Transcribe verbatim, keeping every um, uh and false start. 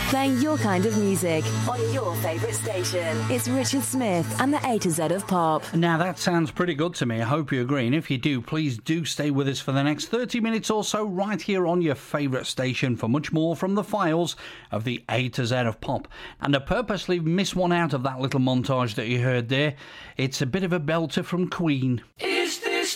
Playing your kind of music on your favourite station. It's Richard Smith and the A to Z of Pop. Now that sounds pretty good to me. I hope you agree. And if you do, please do stay with us for the next thirty minutes or so right here on your favourite station for much more from the files of the A to Z of Pop. And I purposely missed one out of that little montage that you heard there. It's a bit of a belter from Queen.